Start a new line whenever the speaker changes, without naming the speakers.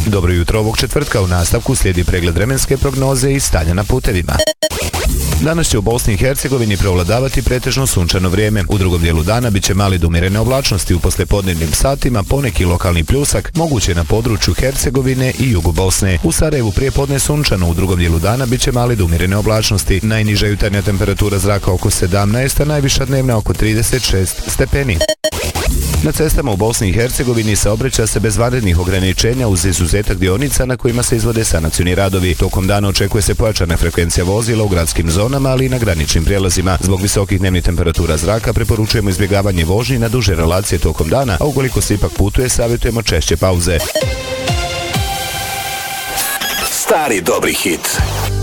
Dobro jutro, ovog četvrtka u nastavku slijedi pregled vremenske prognoze i stanja na putevima. Danas će u Bosni i Hercegovini prevladavati pretežno sunčano vrijeme. U drugom dijelu dana biće mali do umjerene oblačnosti u poslijepodnevnim satima, poneki lokalni pljusak, moguće na području Hercegovine i jugu Bosne. U Sarajevu prijepodne sunčano, u drugom dijelu dana biće mali do umjerene oblačnosti. Najniža jutarnja temperatura zraka oko 17, a najviša dnevna oko 36 stepeni. Na cestama u Bosni i Hercegovini saobraća se bez vanrednih ograničenja uz izuzetak dionica na kojima se izvode sanacioni radovi. Tokom dana očekuje se pojačana frekvencija vozila u gradskim zonama, ali i na graničnim prijelazima. Zbog visokih dnevnih temperatura zraka preporučujemo izbjegavanje vožnji na duže relacije tokom dana, a ukoliko se ipak putuje, savjetujemo češće pauze.
Stari dobri hit.